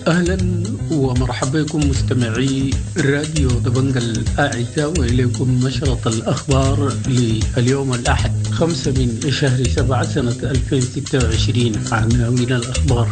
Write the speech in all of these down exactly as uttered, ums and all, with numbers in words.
أهلا ومرحبا بكم مستمعي راديو دبنج الأعزاء، وإليكم نشرة الأخبار لليوم الأحد خمسة من شهر سبعة سنة ألفين وستة وعشرين. عناوين الأخبار: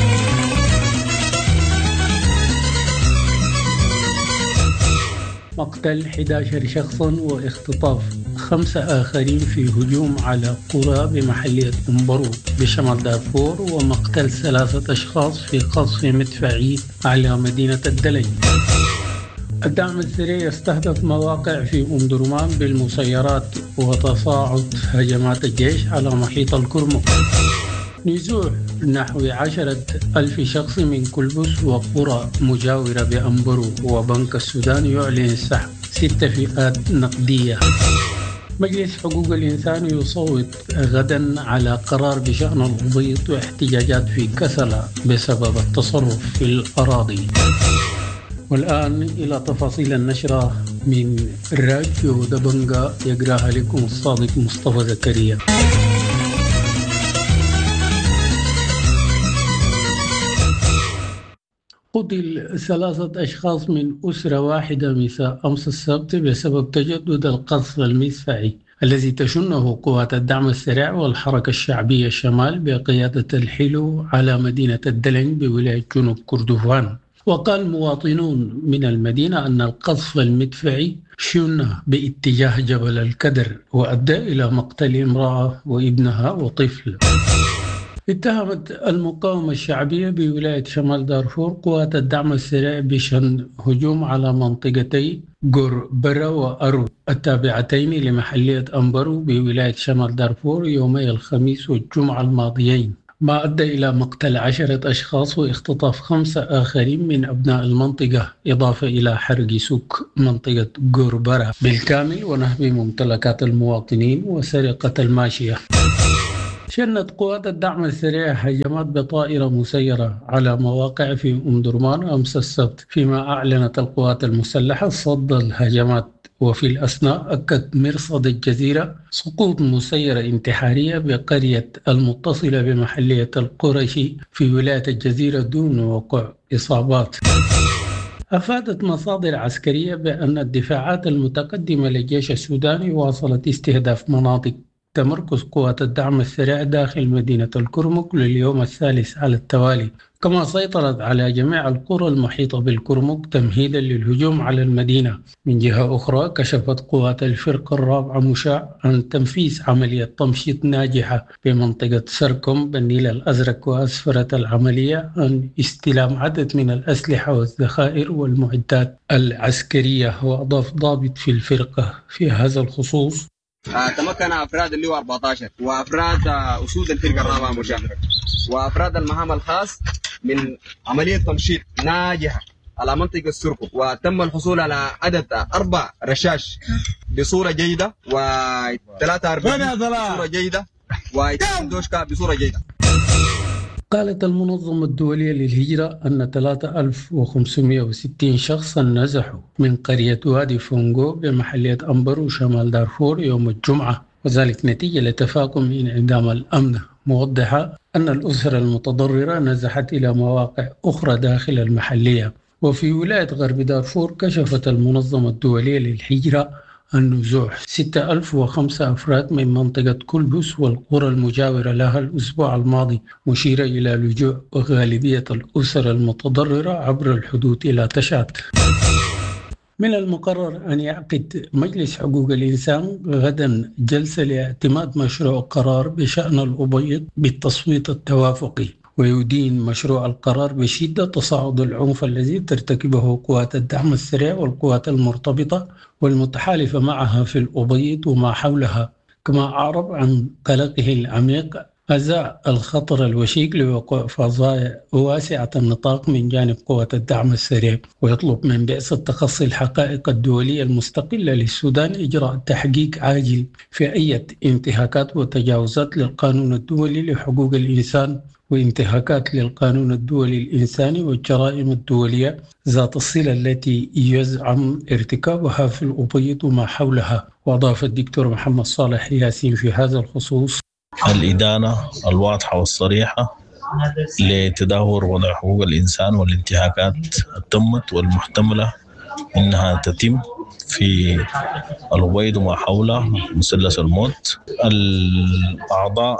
مقتل أحد عشر شخصا واختطاف خمسة آخرين في هجوم على قرى بمحلية أمبرو بشمال دارفور، ومقتل ثلاثة أشخاص في قصف مدفعي على مدينة الدلج. الدعم السريع يستهدف مواقع في أم درمان بالمسيرات، وتصاعد هجمات الجيش على محيط الكرمك. نزوح نحو عشرة ألف شخص من كلبس وقرى مجاورة بأمبرو، وبنك السودان يعلن سحب ست فئات نقدية. مجلس حقوق الإنسان يصوت غدا على قرار بشأن الأبيض واحتجاجات في كسلة بسبب التصرف في الأراضي. والآن إلى تفاصيل النشرة من راديو دبنجا، يقرأها لكم الصادق مصطفى زكريا. قتل ثلاثة أشخاص من أسرة واحدة مساء أمس السبت بسبب تجدد القصف المدفعي الذي تشنه قوات الدعم السريع والحركة الشعبية الشمال بقيادة الحلو على مدينة الدلن بولاية جنوب كردفان. وقال مواطنون من المدينة أن القصف المدفعي شن باتجاه جبل الكدر وأدى إلى مقتل امرأة وابنها وطفل. اتهمت المقاومة الشعبية بولاية شمال دارفور قوات الدعم السريع بشن هجوم على منطقتي غوربرا وأرو التابعتين لمحلية أمبرو بولاية شمال دارفور يومي الخميس والجمعة الماضيين، ما أدى إلى مقتل عشرة أشخاص واختطاف خمسة آخرين من أبناء المنطقة، إضافة إلى حرق سوق منطقة غوربرا بالكامل ونهب ممتلكات المواطنين وسرقة الماشية. شنت قوات الدعم السريع هجمات بطائرة مسيرة على مواقع في أم درمان أمس السبت، فيما أعلنت القوات المسلحة صد الهجمات. وفي الأثناء أكد مرصد الجزيرة سقوط مسيرة انتحارية بقرية المتصلة بمحلية القرشي في ولاية الجزيرة دون وقوع إصابات. أفادت مصادر عسكرية بأن الدفاعات المتقدمة للجيش السوداني واصلت استهداف مناطق تمركز قوات الدعم السريع داخل مدينة الكرمك لليوم الثالث على التوالي، كما سيطرت على جميع القرى المحيطة بالكرمك تمهيدا للهجوم على المدينة. من جهة أخرى، كشفت قوات الفرقة الرابعة مشاع عن تنفيذ عملية تمشيط ناجحة في منطقة سركم بالنيل الأزرق، وأسفرت العملية عن استلام عدد من الأسلحة والذخائر والمعدات العسكرية. وأضاف ضابط في الفرقة في هذا الخصوص: آه، تمكن أفراد اللواء أربعة عشر وأفراد آه، أسود الفرقة الرابعة مشاهدة وأفراد المهام الخاص من عملية تمشيط ناجحة على منطقة السركو، وتم الحصول على عدد أربع رشاش بصورة جيدة وثلاثة أربعين بصورة جيدة وثلاثة دوشكا بصورة جيدة. قالت المنظمة الدولية للهجرة أن ثلاثة آلاف وخمسمائة وستين شخصا نزحوا من قرية وادي فونغو بمحلية أمبرو شمال دارفور يوم الجمعة، وذلك نتيجة لتفاقم انعدام الأمن، موضحة أن الأسر المتضررة نزحت إلى مواقع أخرى داخل المحلية. وفي ولاية غرب دارفور كشفت المنظمة الدولية للهجرة النزوح ستة آلاف وخمسة أفراد من منطقة كلبس والقرى المجاورة لها الأسبوع الماضي، مشيرة إلى لجوء غالبية الأسر المتضررة عبر الحدود إلى تشات. من المقرر أن يعقد مجلس حقوق الإنسان غدا جلسة لاعتماد مشروع قرار بشأن الأبيض بالتصويت التوافقي، ويدين مشروع القرار بشدة تصاعد العنف الذي ترتكبه قوات الدعم السريع والقوات المرتبطة والمتحالفة معها في الأبيض وما حولها، كما أعرب عن قلقه العميق أزاء الخطر الوشيك لوقوع فظائع واسعة النطاق من جانب قوات الدعم السريع، ويطلب من بعثة تخصي الحقائق الدولية المستقلة للسودان إجراء تحقيق عاجل في أي انتهاكات وتجاوزات للقانون الدولي لحقوق الإنسان وانتهاكات للقانون الدولي الإنساني والجرائم الدولية ذات الصلة التي يزعم ارتكابها في الأبيض وما حولها. وأضاف الدكتور محمد صالح ياسين في هذا الخصوص: الإدانة الواضحة والصريحة لتدهور وضع حقوق الإنسان والانتهاكات التمت والمحتملة إنها تتم في الأبيض وما حوله مثلث الموت. الأعضاء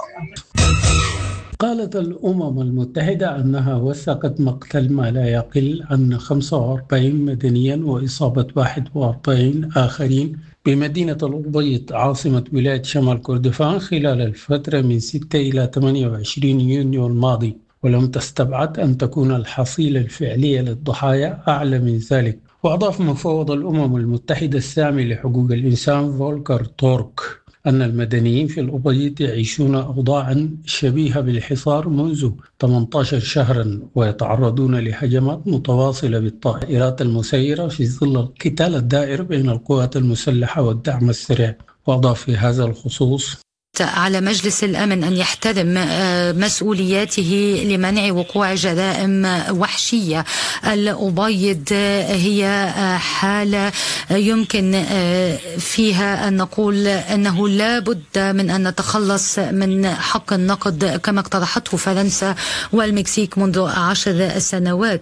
قالت الأمم المتحدة أنها وثقت مقتل ما لا يقل عن خمسة وأربعين مدنيا وإصابة واحد وأربعين آخرين بمدينة الأبيض عاصمة ولاية شمال كردفان خلال الفترة من ستة إلى ثمانية وعشرين يونيو الماضي، ولم تستبعد أن تكون الحصيلة الفعلية للضحايا أعلى من ذلك. وأضاف مفوض الأمم المتحدة السامي لحقوق الإنسان فولكر تورك أن المدنيين في الأبيض يعيشون أوضاعا شبيهة بالحصار منذ ثمانية عشر شهرا، ويتعرضون لهجمات متواصلة بالطائرات المسيرة في ظل القتال الدائر بين القوات المسلحة والدعم السريع. وأضاف في هذا الخصوص: على مجلس الأمن أن يحترم مسؤولياته لمنع وقوع جرائم وحشية. الأبيض هي حالة يمكن فيها أن نقول أنه لا بد من أن نتخلص من حق النقد كما اقترحته فرنسا والمكسيك منذ عشر سنوات.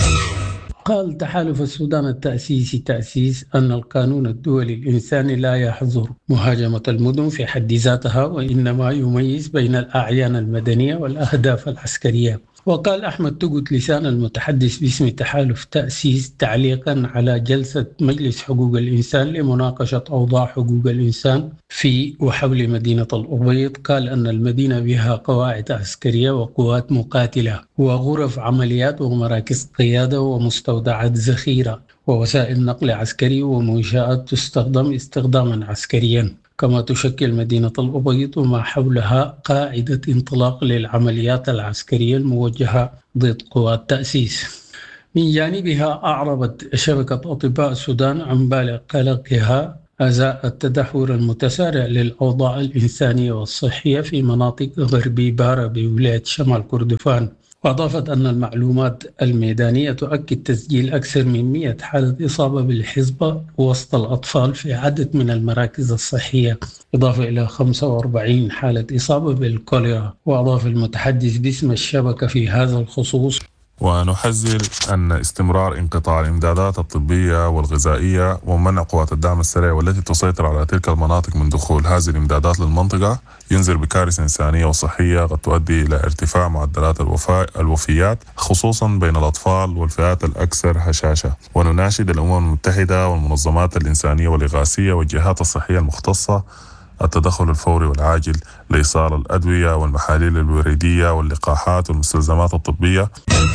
قال تحالف السودان التأسيسي تأسيس أن القانون الدولي الإنساني لا يحظر مهاجمة المدن في حد ذاتها، وإنما يميز بين الأعيان المدنية والأهداف العسكرية. وقال أحمد تقوت لسان المتحدث باسم تحالف تأسيس تعليقا على جلسة مجلس حقوق الإنسان لمناقشة أوضاع حقوق الإنسان في وحول مدينة الأبيض، قال أن المدينة بها قواعد عسكرية وقوات مقاتلة وغرف عمليات ومراكز قيادة ومستودعات ذخيرة ووسائل نقل عسكري ومنشآت تستخدم استخداما عسكريا. كما تشكل مدينة الأبيض وما حولها قاعدة انطلاق للعمليات العسكرية الموجهة ضد قوات تأسيس. من جانبها أعربت شبكة أطباء السودان عن بالغ قلقها أزاء التدهور المتسارع للأوضاع الإنسانية والصحية في مناطق غربي بارا بولاية شمال كردفان. وأضافت أن المعلومات الميدانية تؤكد تسجيل أكثر من مئة حالة إصابة بالحصبة وسط الأطفال في عدد من المراكز الصحية، إضافة إلى خمسة وأربعين حالة إصابة بالكوليرا. وأضاف المتحدث باسم الشبكة في هذا الخصوص: ونحذر أن استمرار انقطاع الإمدادات الطبية والغذائية ومنع قوات الدعم السريع والتي تسيطر على تلك المناطق من دخول هذه الإمدادات للمنطقة ينذر بكارثة إنسانية وصحية قد تؤدي إلى ارتفاع معدلات الوفيات خصوصا بين الأطفال والفئات الأكثر هشاشة. ونناشد الأمم المتحدة والمنظمات الإنسانية والإغاثية والجهات الصحية المختصة التدخل الفوري والعاجل لإيصال الأدوية والمحاليل الوريدية واللقاحات والمستلزمات الطبية.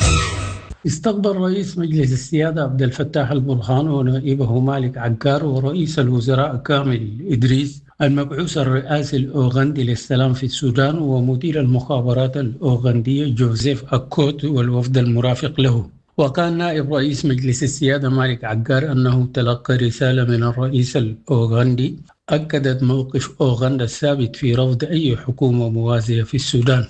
استقبل رئيس مجلس السيادة عبد الفتاح البرهان ونائبه مالك عقار ورئيس الوزراء كامل إدريس المبعوث الرئاسي الأوغندي للسلام في السودان ومدير المخابرات الأوغندية جوزيف أكوت والوفد المرافق له. وقال نائب رئيس مجلس السيادة مالك عقار أنه تلقى رسالة من الرئيس الأوغندي أكدت موقف أوغندا الثابت في رفض أي حكومة موازية في السودان.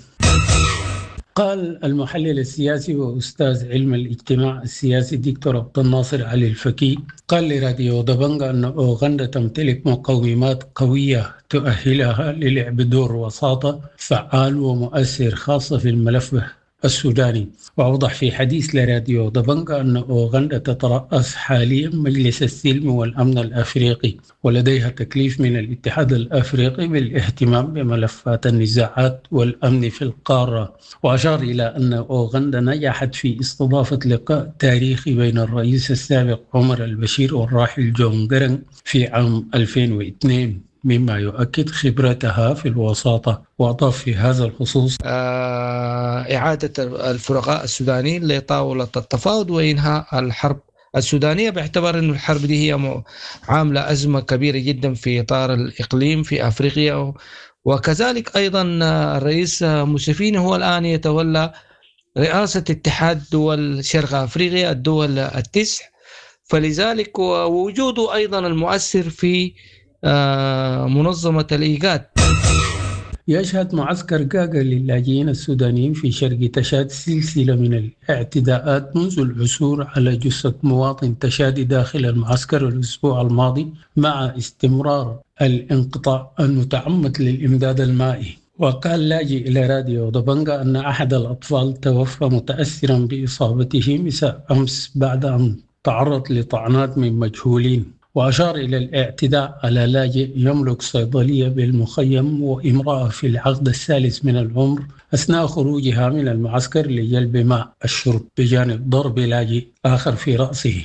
قال المحلل السياسي وأستاذ علم الاجتماع السياسي دكتور عبد الناصر علي الفكي قال لراديو دبنغا أن أوغندا تمتلك مقومات قوية تؤهلها للعب دور وساطة فعال ومؤثر خاصة في الملف السوداني. وأوضح في حديث لراديو دبنغا أن أوغندا تترأس حاليا مجلس السلم والأمن الأفريقي ولديها تكليف من الاتحاد الأفريقي بالاهتمام بملفات النزاعات والأمن في القارة. وأشار إلى أن أوغندا نجحت في استضافة لقاء تاريخي بين الرئيس السابق عمر البشير والراحل جون جرن في عام ألفين واثنين مما يؤكد خبرتها في الوساطة. وأضاف في هذا الخصوص: إعادة الفرقاء السودانيين لطاولة التفاوض وإنهاء الحرب السودانية، باعتبار أن الحرب دي هي عاملة أزمة كبيرة جدا في إطار الإقليم في أفريقيا. وكذلك أيضا الرئيس موسيفيني هو الآن يتولى رئاسة اتحاد دول شرق أفريقيا الدول التسع، فلذلك وجوده أيضا المؤثر في منظمة الإيجاد. يشهد معسكر قاقا للاجئين السودانيين في شرق تشاد سلسلة من الاعتداءات منذ العثور على جثة مواطن تشادي داخل المعسكر الأسبوع الماضي مع استمرار الانقطاع المتعمد للإمداد المائي. وقال لاجئ إلى راديو ضبنجا أن أحد الأطفال توفى متأثرا بإصابته مساء أمس بعد أن تعرض لطعنات من مجهولين، وأشار إلى الاعتداء على لاجئ يملك صيدلية بالمخيم وامرأة في العقد الثالث من العمر أثناء خروجها من المعسكر لجلب ماء الشرب بجانب ضرب لاجئ آخر في رأسه.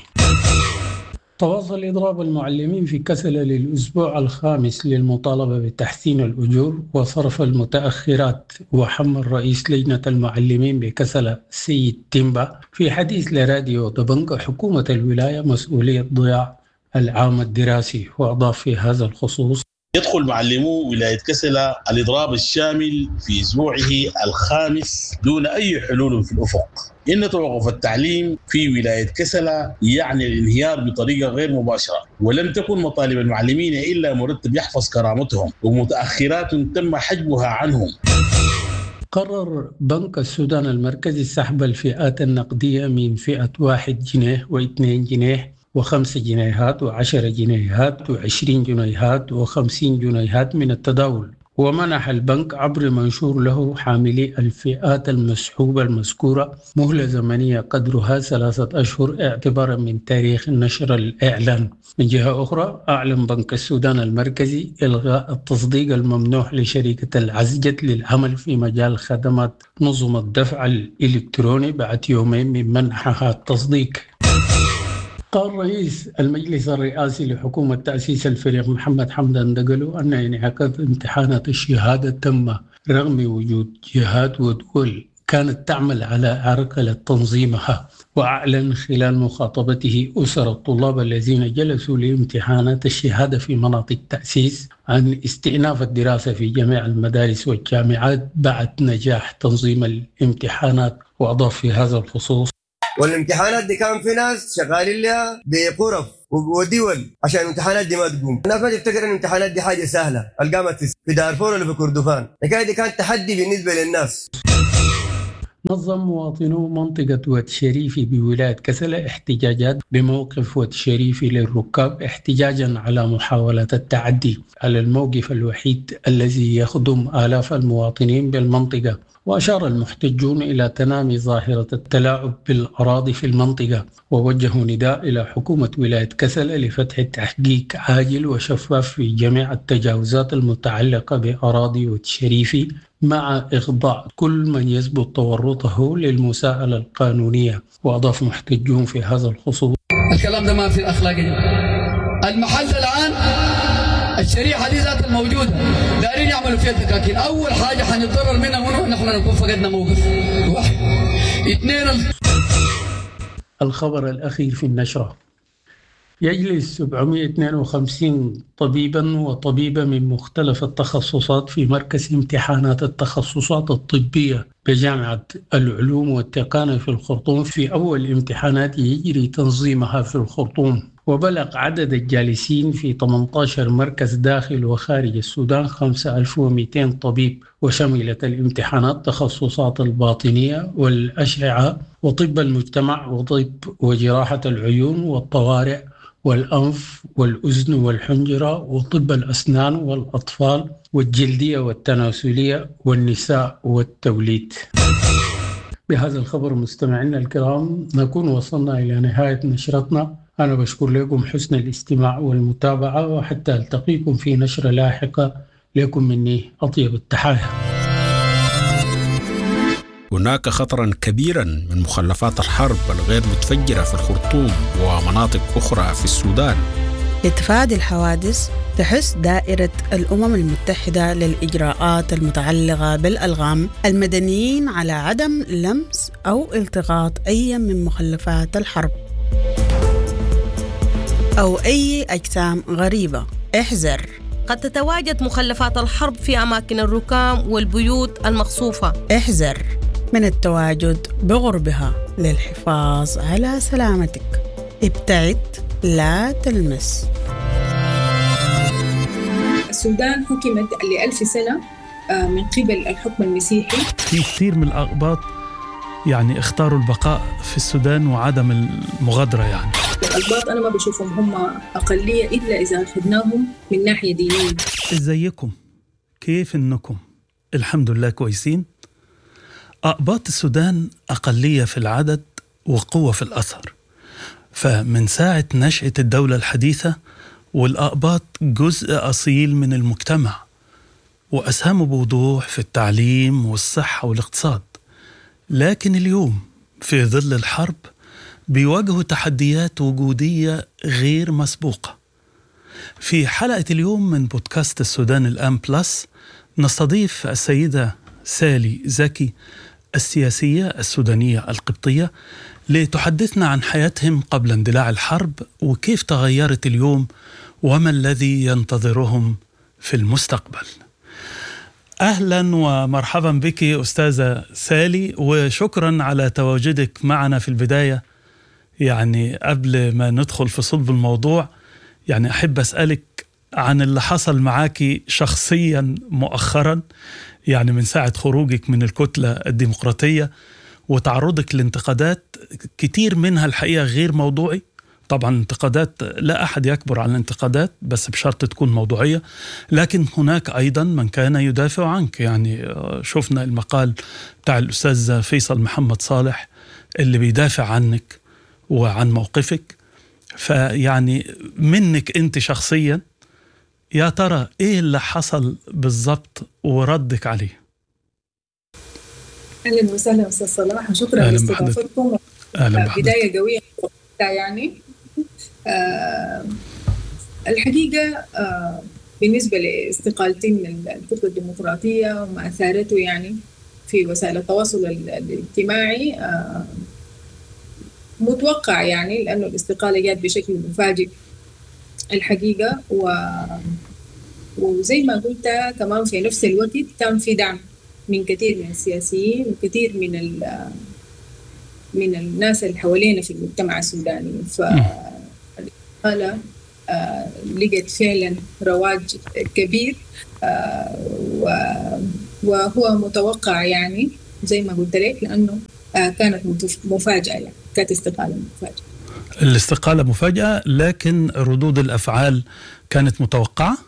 تواصل إضراب المعلمين في كسلة للأسبوع الخامس للمطالبة بتحسين الأجور وصرف المتأخرات، وحمل رئيس لجنة المعلمين بكسلة سيد تيمبا في حديث لراديو ضبنجا حكومة الولاية مسؤولية ضياع العام الدراسي، وأضاف في هذا الخصوص: يدخل معلمو ولاية كسلة الإضراب الشامل في أسبوعه الخامس دون أي حلول في الأفق. إن توقف التعليم في ولاية كسلة يعني الانهيار بطريقة غير مباشرة، ولم تكن مطالب المعلمين إلا مرتب يحفظ كرامتهم ومتأخرات تم حجبها عنهم. قرر بنك السودان المركزي سحب الفئات النقدية من فئة واحد جنيه واثنين جنيه وخمسة جنيهات وعشرة جنيهات وعشرين جنيهات وخمسين جنيهات من التداول، ومنح البنك عبر منشور له حاملي الفئات المسحوبة المذكورة مهلة زمنية قدرها ثلاثة أشهر اعتبارا من تاريخ نشر الإعلان. من جهة أخرى أعلن بنك السودان المركزي إلغاء التصديق الممنوح لشركة العزجت للعمل في مجال خدمات نظم الدفع الإلكتروني بعد يومين من منحها التصديق. قال رئيس المجلس الرئاسي لحكومة تأسيس الفريق محمد حمدان دقلو أن انعقاد امتحانات الشهادة تم رغم وجود جهات ودول كانت تعمل على عرقلة تنظيمها، وأعلن خلال مخاطبته أسر الطلاب الذين جلسوا لامتحانات الشهادة في مناطق التأسيس عن استئناف الدراسة في جميع المدارس والجامعات بعد نجاح تنظيم الامتحانات. وأضاف في هذا الخصوص: والامتحانات دي كان في ناس شغالين لها بقرف ودول عشان الامتحانات دي ما تقوم. الناس ما تفتكر ان الامتحانات دي حاجه سهله، القامت في دارفور ولا في كردفان، الحكايه دي كانت تحدي بالنسبه للناس. نظم مواطنو منطقة واد شريفي بولاية كسلة احتجاجات بموقف واد شريفي للركاب احتجاجا على محاولة التعدي على الموقف الوحيد الذي يخدم آلاف المواطنين بالمنطقة. وأشار المحتجون إلى تنامي ظاهرة التلاعب بالأراضي في المنطقة، ووجهوا نداء إلى حكومة ولاية كسلة لفتح تحقيق عاجل وشفاف في جميع التجاوزات المتعلقة بأراضي واد شريفي، مع إخضاع كل من يثبت تورطه للمساءلة القانونية. وأضاف محتجون في هذا الخصوص: الكلام ده ما في الأخلاقية. المحل الآن الشريحة دي ذات الموجودة دارين يعملوا فيها الدكاكين. أول حاجة حنتضرر منها منه نحن نكون فقدنا موقف. واحد اثنين. الخبر الأخير في النشرة: يجلس سبعمائة واثنين وخمسين طبيبا وطبيبة من مختلف التخصصات في مركز امتحانات التخصصات الطبية بجامعة العلوم والتقنية في الخرطوم في أول امتحانات يجري تنظيمها في الخرطوم. وبلغ عدد الجالسين في ثمانية عشر مركز داخل وخارج السودان خمسة آلاف ومئتين طبيب، وشملت الامتحانات تخصصات الباطنية والأشعة وطب المجتمع وطب وجراحة العيون والطوارئ والأنف والأذن والحنجرة وطب الأسنان والأطفال والجلدية والتناسلية والنساء والتوليد. بهذا الخبر مستمعينا الكرام نكون وصلنا إلى نهاية نشرتنا. أنا بشكر لكم حسن الاستماع والمتابعة، وحتى ألتقيكم في نشرة لاحقة لكم مني أطيب التحايا. هناك خطرا كبيرا من مخلفات الحرب الغير متفجرة في الخرطوم ومناطق أخرى في السودان. لتفادي الحوادث تحث دائرة الأمم المتحدة للإجراءات المتعلقة بالألغام المدنيين على عدم لمس أو التقاط أي من مخلفات الحرب أو أي أجسام غريبة. احذر، قد تتواجد مخلفات الحرب في أماكن الركام والبيوت المخصوفة. احذر من التواجد بغربها للحفاظ على سلامتك. ابتعد، لا تلمس. السودان حكمت لألف سنة من قبل الحكم المسيحي. في كثير من الأقباط يعني اختاروا البقاء في السودان وعدم المغادرة. يعني الأقباط أنا ما بشوفهم هم أقلية إلا إذا أخذناهم من ناحية دينية. إزيكم؟ كيف إنكم؟ الحمد لله كويسين. أقباط السودان أقلية في العدد وقوة في الأثر، فمن ساعة نشأة الدولة الحديثة والأقباط جزء أصيل من المجتمع، وأسهموا بوضوح في التعليم والصحة والاقتصاد. لكن اليوم في ظل الحرب بيواجهوا تحديات وجودية غير مسبوقة. في حلقة اليوم من بودكاست السودان الآن بلس نستضيف السيدة سالي زكي السياسية السودانية القبطية لتحدثنا عن حياتهم قبل اندلاع الحرب وكيف تغيرت اليوم وما الذي ينتظرهم في المستقبل. أهلا ومرحبا بك أستاذة سالي، وشكرا على تواجدك معنا في البداية. يعني قبل ما ندخل في صلب الموضوع، يعني أحب أسألك عن اللي حصل معاكي شخصيا مؤخرا، يعني من ساعة خروجك من الكتلة الديمقراطية وتعرضك لانتقادات كتير منها الحقيقة غير موضوعي. طبعا انتقادات لا أحد يكبر عن الانتقادات، بس بشرط تكون موضوعية. لكن هناك أيضا من كان يدافع عنك، يعني شفنا المقال بتاع الأستاذ فيصل محمد صالح اللي بيدافع عنك وعن موقفك. فيعني منك أنت شخصيا، يا ترى إيه اللي حصل بالضبط وردك عليه؟ أهلا وسهلا أستاذ صلاح، وشكرا لاستضافتكم. بداية قوية يعني. آه الحقيقة آه بالنسبة لاستقالتي من الكتلة الديمقراطية وما أثارته يعني في وسائل التواصل الاجتماعي، آه متوقع يعني، لأنه الاستقالة جات بشكل مفاجئ الحقيقة. و... وزي ما قلت كمان في نفس الوقت كان في دعم من كثير من السياسيين وكثير من ال... من الناس اللي حوالينا في المجتمع السوداني. فالاستقالة آه لقت فعلا رواج كبير، آه و... وهو متوقع يعني زي ما قلت لك، لأنه آه كانت مفاجأة، يعني كانت استقالة مفاجأة. الاستقالة مفاجأة، لكن ردود الأفعال كانت متوقعة؟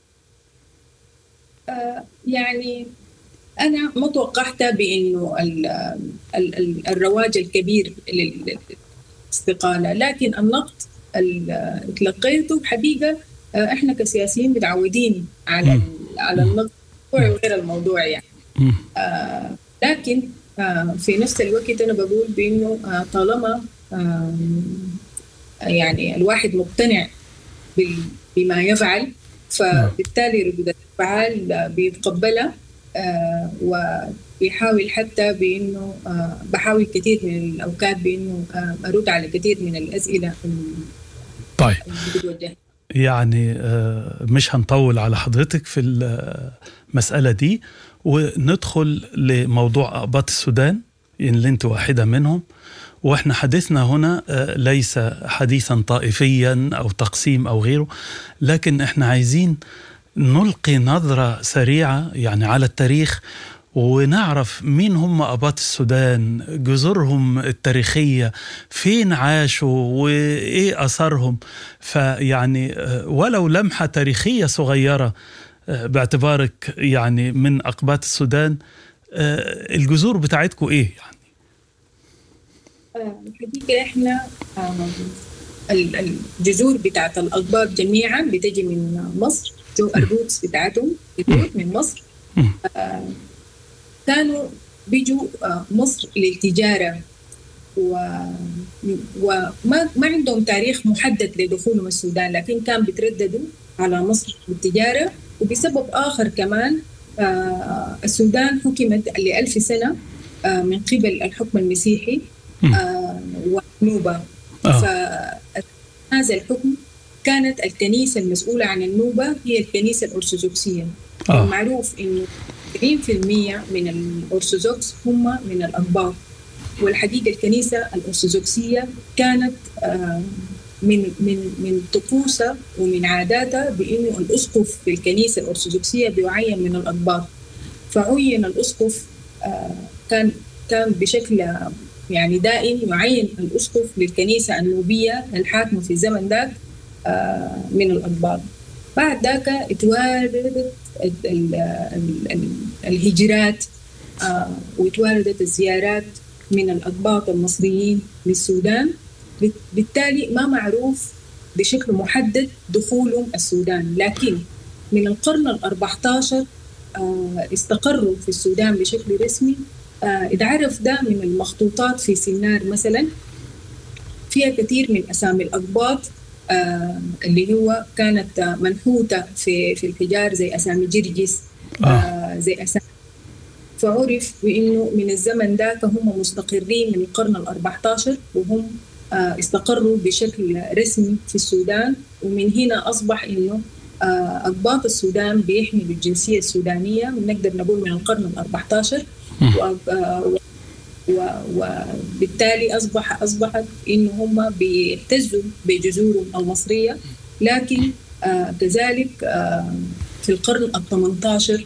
آه يعني أنا ما توقعت بأنه ال ال ال الرواج الكبير للاستقالة، لكن النقد اللي تلقيته حقيقة إحنا كسياسيين متعودين على على النقد وغير الموضوع يعني. آه لكن آه في نفس الوقت أنا بقول بأنه آه طالما آه يعني الواحد مقتنع بما يفعل، فبالتالي ردود الأفعال بيتقبلها. آه وبيحاول حتى بأنه آه بحاول كثير من الأوقات بأنه آه أرد على كثير من الأسئلة. طيب يعني آه مش هنطول على حضرتك في المسألة دي، وندخل لموضوع أقباط السودان اللي انت واحدة منهم. وإحنا حديثنا هنا ليس حديثا طائفيا أو تقسيم أو غيره، لكن إحنا عايزين نلقي نظرة سريعة يعني على التاريخ، ونعرف مين هم أقباط السودان، جذورهم التاريخية، فين عاشوا وإيه أثرهم. فيعني ولو لمحة تاريخية صغيرة باعتبارك يعني من أقباط السودان، الجذور بتاعتكم إيه يعني؟ الحقيقة إحنا الجذور بتاعت الأقباط جميعا بتجي من مصر، جو الروتس بتاعتهم من مصر. آه كانوا بيجوا آه مصر للتجارة، وما ما عندهم تاريخ محدد لدخولهم السودان، لكن كان بيترددوا على مصر للتجارة. وبسبب آخر كمان آه السودان حكمت لألف سنة آه من قبل الحكم المسيحي آه والنوبة. آه. فهذا الحكم كانت الكنيسة المسؤولة عن النوبة هي الكنيسة الأرثوذكسية. آه. معروف إنه سبعين بالمئة من الأرثوذكس هم من الأقباط، والحقيقة الكنيسة الأرثوذكسية كانت آه من من من طقوسها ومن عاداتها بإنه الأسقف في الكنيسة الأرثوذكسية بيعين من الأقباط. فعين الأسقف آه كان كان بشكل يعني دائم يعين الأسقف للكنيسة النوبية الحاكمة في الزمن ذاك من الأقباط. بعد ذاك اتواردت الهجرات وتواردت الزيارات من الأقباط المصريين للسودان. بالتالي ما معروف بشكل محدد دخولهم السودان، لكن من القرن الأربعة عشر استقروا في السودان بشكل رسمي. اتعرف ده من المخطوطات في سنار مثلا، فيها كثير من أسامي الأقباط اللي هو كانت منحوتة في في الحجار، زي أسامي جرجس، آه. زي أسامي، فعرف بأنه من الزمن ذاك هم مستقرين من القرن الأربعة عشر، وهم استقروا بشكل رسمي في السودان. ومن هنا أصبح أنه أقباط السودان بيحملوا الجنسية السودانية، نقدر نقول من القرن الأربعة عشر، وبالتالي أصبح أصبحت إنه هم بيعتزوا بجذورهم المصرية. لكن آه كذلك آه في القرن الثامن عشر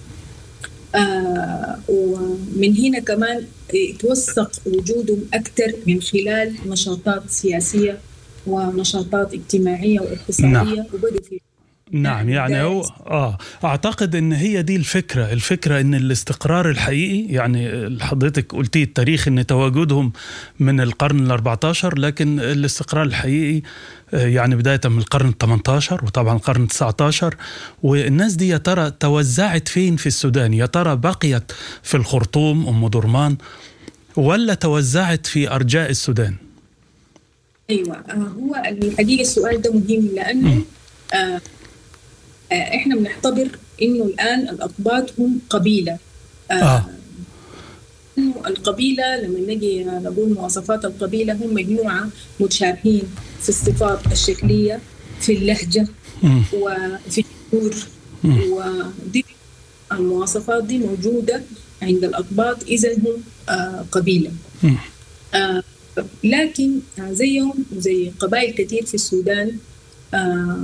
آه ومن هنا كمان يتوثق وجودهم أكثر من خلال نشاطات سياسية ونشاطات اجتماعية واقتصادية. نعم. وبدوا في نعم يعني هو آه أعتقد أن هي دي الفكرة الفكرة أن الاستقرار الحقيقي، يعني حضرتك قلتي التاريخ أن تواجدهم من القرن الأربعة عشر، لكن الاستقرار الحقيقي يعني بداية من القرن الثامن عشر وطبعا القرن التاسع عشر. والناس دي يا ترى توزعت فين في السودان؟ يا ترى بقيت في الخرطوم أم درمان ولا توزعت في أرجاء السودان؟ أيوة، هو الحقيقة السؤال ده مهم، لأنه آه احنا بنعتبر انه الان الاقباط هم قبيله. آه. آه. انه القبيله لما نجي نقول مواصفات القبيله هم مجموعه متشابهين في الصفات الشكليه، في اللهجه، م. وفي الجذور، ودي المواصفات دي موجوده عند الاقباط، اذا هم آه قبيله. آه لكن زيهم زي قبائل كثير في السودان، آه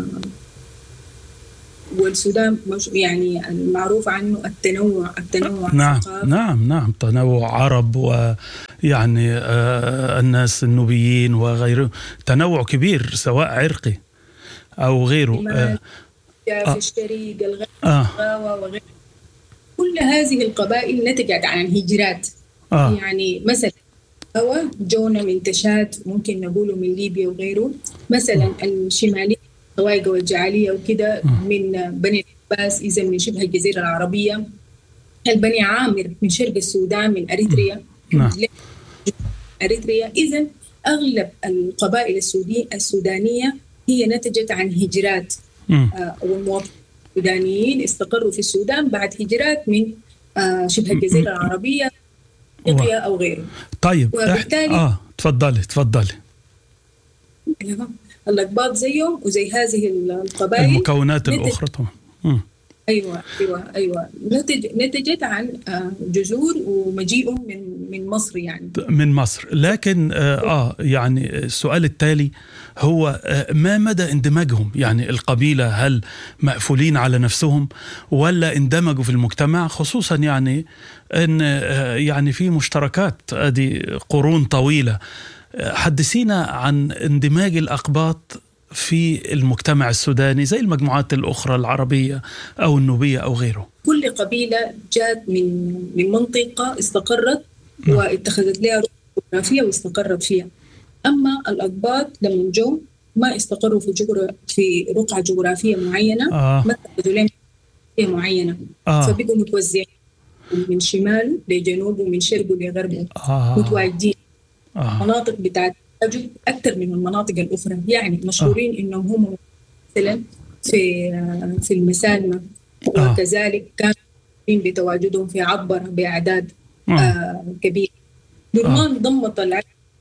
والسودان يعني المعروف عنه التنوع التنوع نعم نعم نعم تنوع عرب، ويعني آه الناس النوبيين وغيره، تنوع كبير سواء عرقي أو غيره. آه في الشريق الغاوة آه وغيره. كل هذه القبائل نتجت عن الهجرات. آه يعني مثلا هو جونا من تشاد، ممكن نقوله من ليبيا وغيره. مثلا آه الشمالية الطوائق والجعالية وكده من بني العباس، إذا من شبه الجزيرة العربية. البني عامر من شرق السودان، من أريتريا. نعم. أريتريا. إذا أغلب القبائل السودانية هي نتجت عن هجرات، آه والمواطنين السودانيين استقروا في السودان بعد هجرات من آه شبه الجزيرة العربية، إفريقيا أو غيره. طيب وبالتالي آه تفضلي تفضلي. الأقباط زيهم وزي هذه القبائل المكونات الأخرى طبعا. أيوة أيوة أيوة نتج نتجت عن جذور ومجيئهم من من مصر، يعني من مصر. لكن آه يعني السؤال التالي هو آه ما مدى اندماجهم؟ يعني القبيلة هل مقفولين على نفسهم ولا اندمجوا في المجتمع، خصوصا يعني أن آه يعني في مشتركات ادي قرون طويلة. حدثينا عن اندماج الأقباط في المجتمع السوداني زي المجموعات الأخرى العربية أو النوبية أو غيره. كل قبيلة جات من من منطقة استقرت واتخذت لها رقعة جغرافية واستقرت فيها. أما الأقباط لما جو ما استقروا في جغرا في رقعة جغرافية معينة، آه. ما اتخذوا لها معينة، آه. فبقوا متوزعين من شمال لجنوب ومن شرق لغرب، آه. متواجدين. آه. مناطق بتاعت أكثر من المناطق الأخرى، يعني مشهورين آه. إنهم هم مثلا في في المسالمة، آه. وكذلك كانوا بتواجدهم في عبر بأعداد آه. آه كبيرة. درمان آه. ضمت العدد،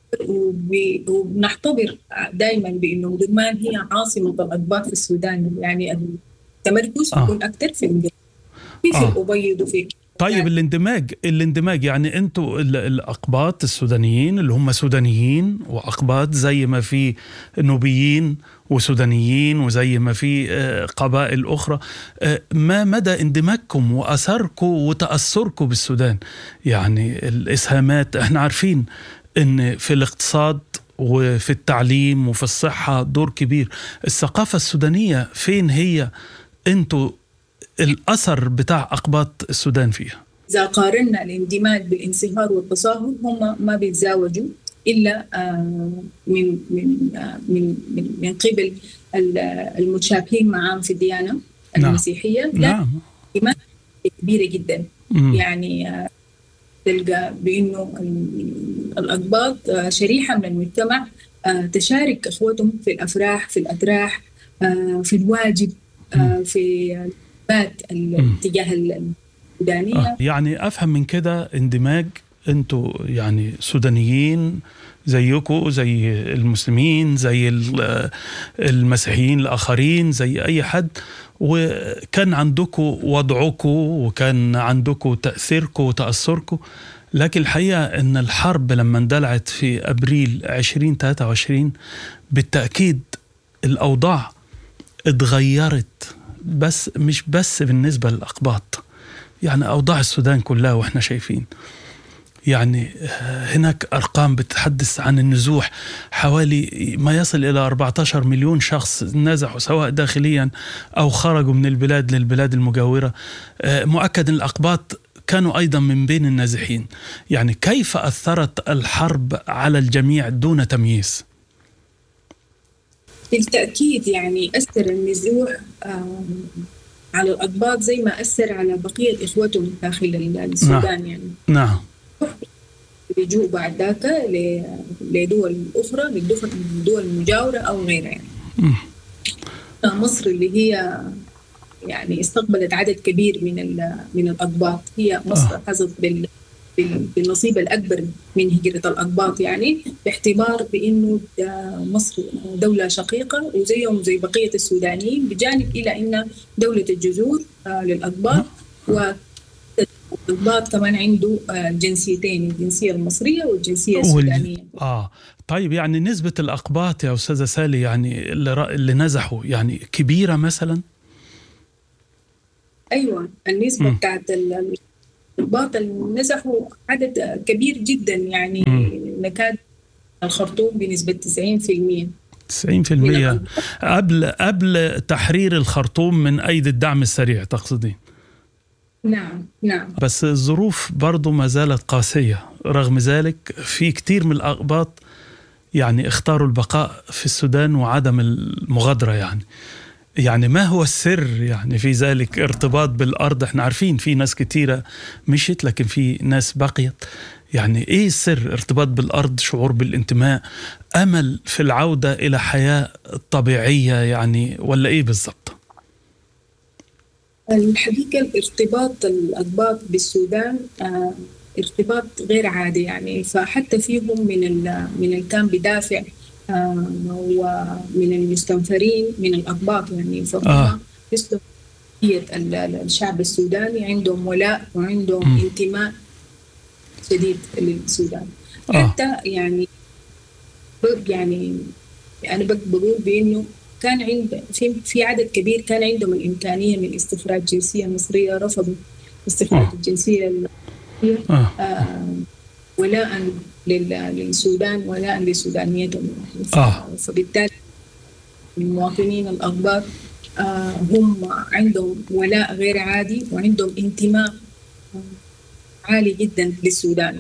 ونعتبر دائما بأنه درمان هي عاصمة الأقباط في السودان، يعني التمركز آه. يكون أكثر في في, في آه. الأبيض وفي. طيب الاندماج الاندماج يعني انتوا الأقباط السودانيين اللي هم سودانيين وأقباط، زي ما في نوبيين وسودانيين وزي ما في قبائل أخرى، ما مدى اندماجكم وأثركم وتأثركم بالسودان؟ يعني الإسهامات، احنا عارفين ان في الاقتصاد وفي التعليم وفي الصحة دور كبير. الثقافة السودانية فين هي؟ انتوا الأثر بتاع أقباط السودان فيها؟ إذا قارنا الاندماج بالانصهار والتصاهر، هم ما بيتزاوجوا إلا من من من من قبل المتشابهين معهم في الديانة المسيحية. نعم. نعم. كبيرة جدا. م. يعني تلقى بأنه الأقباط شريحة من المجتمع تشارك أخوتهم في الأفراح، في الأتراح، في الواجب، في البات الاتجاه السودانية. آه. يعني أفهم من كده اندماج، أنتوا يعني سودانيين زيكم زي المسلمين زي المسيحيين الآخرين زي أي حد، وكان عندكم وضعكم وكان عندكم تأثيركم وتأثركم، لكن الحقيقة أن الحرب لما اندلعت في أبريل عشرين ثلاثة وعشرين بالتأكيد الأوضاع اتغيرت، بس مش بس بالنسبة للأقباط، يعني أوضاع السودان كلها وإحنا شايفين. يعني هناك أرقام بتتحدث عن النزوح، حوالي ما يصل إلى أربعة عشر مليون شخص نزحوا سواء داخليا أو خرجوا من البلاد للبلاد المجاورة. مؤكد أن الأقباط كانوا أيضا من بين النازحين. يعني كيف أثرت الحرب على الجميع دون تمييز؟ بالتأكيد يعني أثر النزوح على الأقباط زي ما أثر على بقية إخوتهم داخل السودان. نعم. يعني نعم. بيجوا بعد ذاك لدول أخرى، للدول المجاورة أو غيرها. يعني م. مصر اللي هي يعني استقبلت عدد كبير من من الأقباط، هي مصر حظت بال بالنصيب الأكبر من هجرة الأقباط، يعني باعتبار بأنه مصر دولة شقيقة وزيهم زي بقية السودانيين، بجانب إلى أن دولة الجذور للأقباط، والأقباط كمان عنده جنسيتين، الجنسية المصرية والجنسية السودانية. آه طيب، يعني نسبة الأقباط يا أستاذة سالي يعني اللي, اللي نزحوا يعني كبيرة مثلا؟ أيوة، النسبة م. بتاعت الأقباط اللي نزحوا عدد كبير جدا، يعني م. نكاد الخرطوم بنسبة تسعين بالمئة. تسعين بالمئة قبل قبل تحرير الخرطوم من أيدي الدعم السريع تقصدين؟ نعم نعم. بس الظروف برضو ما زالت قاسية، رغم ذلك في كتير من الأقباط يعني اختاروا البقاء في السودان وعدم المغادرة. يعني يعني ما هو السر يعني في ذلك؟ ارتباط بالأرض، احنا عارفين في ناس كتيرة مشيت لكن في ناس بقيت. يعني ايه السر؟ ارتباط بالأرض، شعور بالانتماء، أمل في العودة إلى حياة طبيعية يعني، ولا ايه بالضبط؟ الحقيقة الارتباط الأقباط بالسودان آه ارتباط غير عادي، يعني فحتى فيهم من من اللي كان بدافع آه ومن المستنفرين من الأقباط، يعني فهم آه. الشعب السوداني عندهم ولاء وعندهم م. انتماء شديد للسودان. آه. حتى يعني يعني أنا بقول بأنه كان عند في في عدد كبير كان عندهم الإمكانية من استخراج جنسية مصرية، رفضوا استخراج آه. الجنسية المصرية آه. آه ولاء للسودان، ولاء لسودانيتهم. آه. فبالتالي المواطنين الأقباط آه هم عندهم ولاء غير عادي وعندهم انتماء عالي جدا للسودان.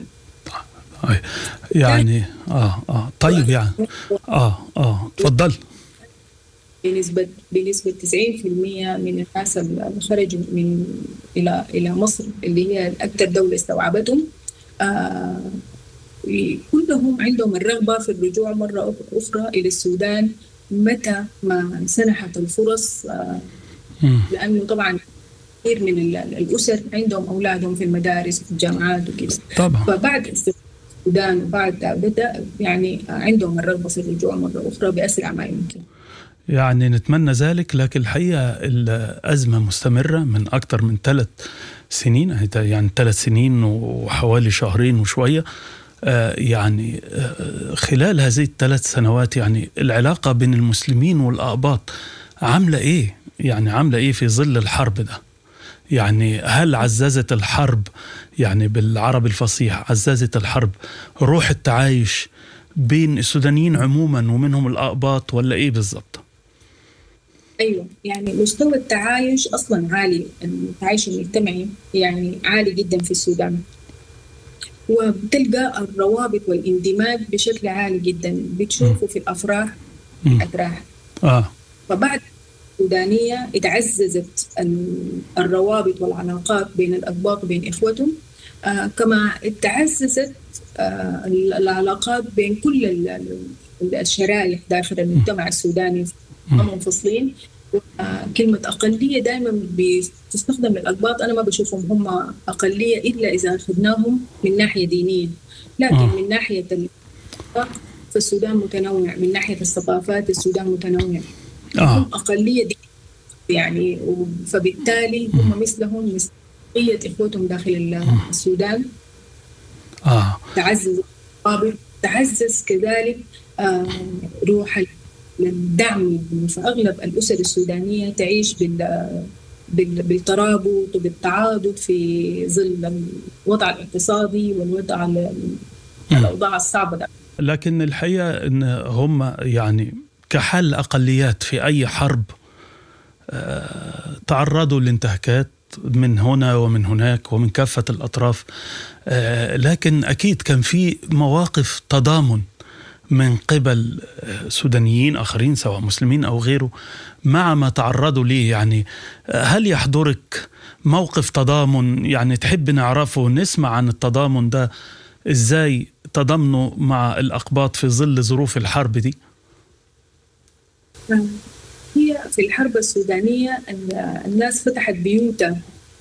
يعني اه اه طيب يعني اه اه تفضل. بنسبة بنسبة تسعين بالمئة من الناس اللي خرجوا من إلى إلى مصر اللي هي أكثر دولة استوعبتهم آه كلهم عندهم الرغبة في الرجوع مرة أخرى إلى السودان متى ما سنحت الفرص، آه لأنه طبعا كثير من الأسر عندهم أولادهم في المدارس وفي الجامعات وكذا. طبعا فبعد السودان وبعد بدأ يعني عندهم الرغبة في الرجوع مرة أخرى بأسرع ما يمكن. يعني نتمنى ذلك، لكن الحقيقة الأزمة مستمرة من أكثر من ثلاث سنين، يعني ثلاث سنين وحوالي شهرين وشوية. آه يعني آه خلال هذه الثلاث سنوات يعني العلاقة بين المسلمين والأقباط عاملة إيه؟ يعني عاملة إيه في ظل الحرب ده؟ يعني هل عززت الحرب يعني بالعربي الفصيح عززت الحرب روح التعايش بين السودانيين عموما ومنهم الأقباط، ولا إيه بالضبط؟ أيوة، يعني مستوى التعايش أصلا عالي، التعايش المجتمعي يعني عالي جدا في السودان، وبتلقى الروابط والاندماج بشكل عالي جدا، بتشوفوا في الأفراح الأتراح. آه. فبعد السودانية اتعززت الروابط والعلاقات بين الأقباط وبين إخوتهم، آه كما اتعززت آه العلاقات بين كل الشرائح داخل المجتمع السوداني منفصلين. كلمة أقلية دائما بتستخدم للأقباط، أنا ما بشوفهم هم أقلية إلا إذا أخذناهم من ناحية دينية، لكن آه. من ناحية فالسودان متنوع، من ناحية الثقافات السودان متنوع. آه. هم أقلية دينية يعني، فبالتالي هم مثلهم مثل بقية إخوتهم داخل السودان. آه. تعزز تعزز كذلك آه روح الدعم، فأغلب الأسر السودانية تعيش بال بالترابط وبالتعاضد في ظل الوضع الاقتصادي والوضع الأوضاع الصعبة ده. لكن الحقيقة إن هم يعني كحل أقليات في أي حرب تعرضوا لانتهاكات من هنا ومن هناك ومن كافة الأطراف، لكن أكيد كان في مواقف تضامن من قبل سودانيين آخرين سواء مسلمين أو غيره مع ما تعرضوا ليه. يعني هل يحضرك موقف تضامن يعني تحب نعرفه نسمع عن التضامن ده، إزاي تضامنوا مع الأقباط في ظل ظروف الحرب دي؟ هي في الحرب السودانية الناس فتحت بيوتها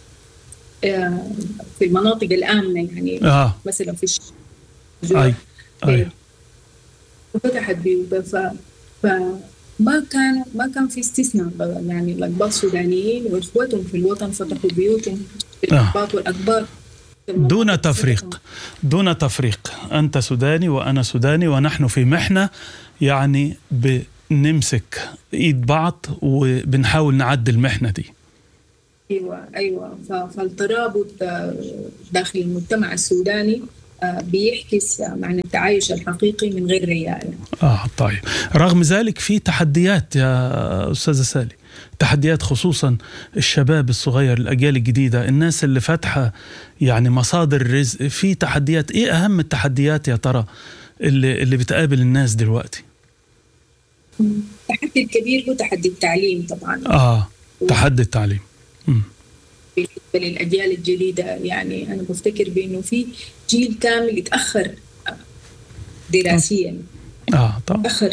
في المناطق الآمنة، يعني آه. مثلا في الشجرة أي. أي. فتحت بيوتها، ف... فما كان ما كان في استثناء، يعني الأقباط السودانيين وإخوتهم في الوطن فتحوا بيوتهم، الأقباط والأقباط دون تفريق، دون تفريق، أنت سوداني وأنا سوداني ونحن في محنة، يعني بنمسك إيد بعض وبنحاول نعدي المحنة دي. أيوة أيوة فالترابط داخل المجتمع السوداني بيحكس معنى التعايش الحقيقي من غير رياء. آه طيب، رغم ذلك في تحديات يا أستاذة سالي، تحديات خصوصا الشباب الصغير، الأجيال الجديدة، الناس اللي فاتحة يعني مصادر الرزق، في تحديات. إيه أهم التحديات يا ترى اللي, اللي بتقابل الناس دلوقتي؟ التحدي الكبير هو تحدي التعليم طبعا. آه تحدي التعليم. م. بالنسبة للأجيال الجديدة، يعني أنا بفتكر بأنه في جيل كامل يتأخر دراسيا. آه طبعا. تأخر